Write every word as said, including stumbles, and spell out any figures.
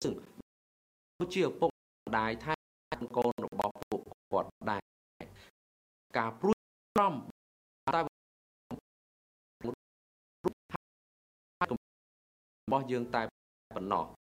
ដូចជាឪពុកម្ដាយថែកូនរបស់ពួកគាត់ដែរការព្រួយបារម្ភតែរបស់យើងតែប៉ុណ្ណោះ